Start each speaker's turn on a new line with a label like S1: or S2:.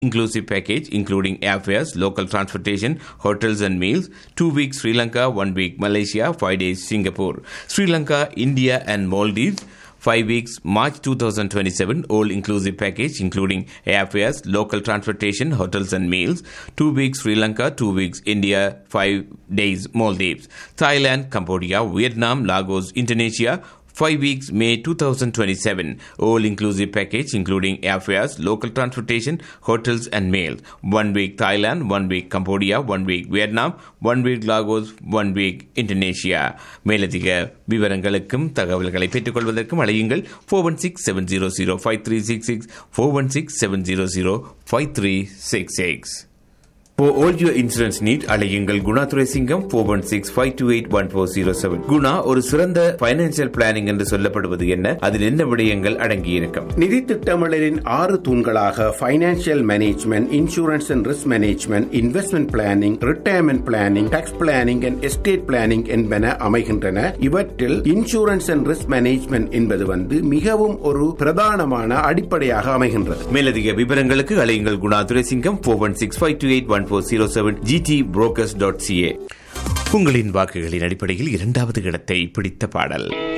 S1: inclusive package including airfares, local transportation, hotels and meals. 2 weeks Sri Lanka, 1 week Malaysia, 5 days Singapore. Sri Lanka, India and Maldives. 5 weeks March 2027 all-inclusive package including airfares, local transportation, hotels and meals. 2 weeks Sri Lanka, 2 weeks India, 5 days Maldives. Thailand, Cambodia, Vietnam, Lagos, Indonesia. 5 weeks May 2027 all-inclusive package including airfares, local transportation, hotels and meals. 1 week Thailand, 1 week Cambodia, 1 week Vietnam, 1 week Lagos, 1 week Indonesia. மேலதிக விவரங்களுக்கும் தகவல்களை பெற்றுக்கொள்வதற்கும் அழையுங்கள் 4167005366 4167005366. For all your insurance need, அழையுங்கள் குணா துரைசிங்கம் 4165281407. குணா ஒரு சிறந்த financial planning என்று சொல்லப்படுவது என்ன, அதில் என்ன விடயங்கள் அடங்கியிருக்கும்?
S2: நிதி திட்டமிடலின் 6 தூண்களாக financial management, insurance and risk management, investment planning, retirement planning, tax planning and estate planning என்பன அமைகின்றன. இவற்றில் இன்சூரன்ஸ் அண்ட் ரிஸ்க் மேனேஜ்மெண்ட் என்பது மிகவும் ஒரு பிரதானமான அடிப்படையாக அமைகின்றது.
S1: மேலதிக விவரங்களுக்கு அழையுங்கள் குணா துரைசிங்கம் 4165281407 gtbrokers.ca. உங்களின் வாக்குகளின் அடிப்படையில் 2வது இடத்தை பிடித்த பாடல்.